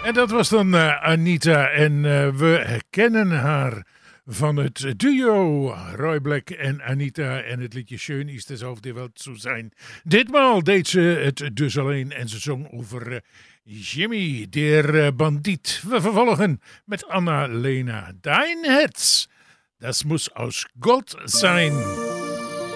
En dat was dan Anita en we herkennen haar van het duo Roy Black en Anita en het liedje Schön ist es auf der Welt zu sein. Ditmaal deed ze het dus alleen en ze zong over Jimmy, der Bandiet. We vervolgen met Anna-Lena. Dein Herz, das muss aus Gold sein.